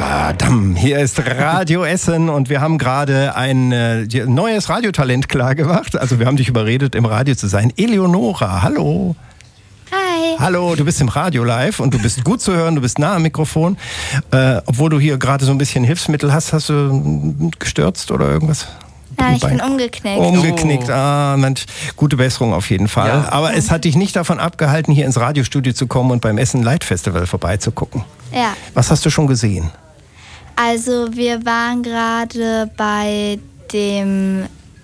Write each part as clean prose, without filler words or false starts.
Badam, hier ist Radio Essen und wir haben gerade ein neues Radiotalent klargemacht. Also wir haben dich überredet, im Radio zu sein. Eleonora, hallo. Hi. Hallo, du bist im Radio live und du bist gut zu hören, du bist nah am Mikrofon. Obwohl du hier gerade so ein bisschen Hilfsmittel hast du gestürzt oder irgendwas? Nein, ich bin umgeknickt. Umgeknickt, Mensch, gute Besserung auf jeden Fall. Ja. Aber es hat dich nicht davon abgehalten, hier ins Radiostudio zu kommen und beim Essen Light Festival vorbeizugucken. Ja. Was hast du schon gesehen? Also wir waren gerade bei dem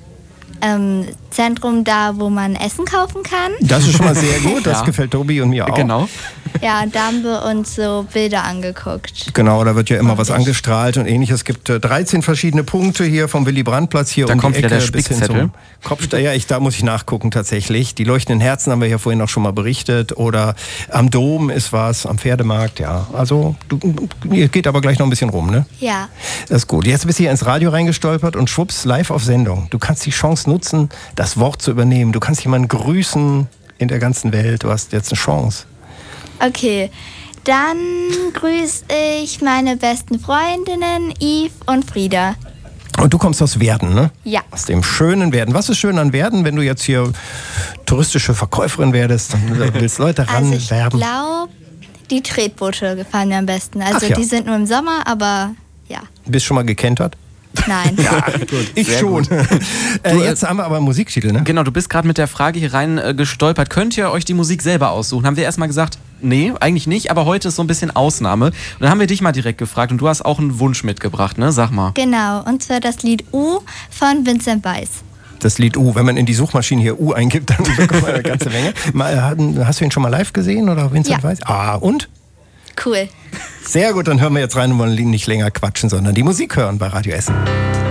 Zentrum da, wo man Essen kaufen kann. Das ist schon mal sehr gut, das gefällt Tobi und mir auch. Genau. Ja, und da haben wir uns so Bilder angeguckt. Genau, da wird ja immer was angestrahlt und ähnliches. Es gibt 13 verschiedene Punkte hier vom Willy-Brandt-Platz hier da um kommt die Ecke wieder der bis hin Spickzettel. zum Kopfstein. Ja, da muss ich nachgucken tatsächlich. Die leuchtenden Herzen haben wir ja vorhin auch schon mal berichtet. Oder am Dom ist was, am Pferdemarkt, ja. Also, ihr geht aber gleich noch ein bisschen rum, ne? Ja. Das ist gut. Jetzt bist du hier ins Radio reingestolpert und schwupps, live auf Sendung. Du kannst die Chance nutzen, das Wort zu übernehmen. Du kannst jemanden grüßen in der ganzen Welt. Du hast jetzt eine Chance. Okay, dann grüße ich meine besten Freundinnen Yves und Frieda. Und du kommst aus Werden, ne? Ja. Aus dem schönen Werden. Was ist schön an Werden, wenn du jetzt hier touristische Verkäuferin werdest und willst Leute ranwerben? Also ich glaube, die Tretboote gefallen mir am besten. Also die sind nur im Sommer, aber ja. Bist schon mal gekentert? Nein. Ja, gut. Ich schon. Jetzt haben wir aber einen Musiktitel, ne? Genau, du bist gerade mit der Frage hier rein gestolpert. Könnt ihr euch die Musik selber aussuchen? Haben wir erstmal gesagt, nee, eigentlich nicht, aber heute ist so ein bisschen Ausnahme. Und dann haben wir dich mal direkt gefragt und du hast auch einen Wunsch mitgebracht, ne? Sag mal. Genau, und zwar das Lied U von Vincent Weiss. Das Lied U, wenn man in die Suchmaschine hier U eingibt, dann bekommt man eine ganze Menge. Hast du ihn schon mal live gesehen oder Vincent Weiss? Und? Cool. Sehr gut, dann hören wir jetzt rein und wollen nicht länger quatschen, sondern die Musik hören bei Radio Essen.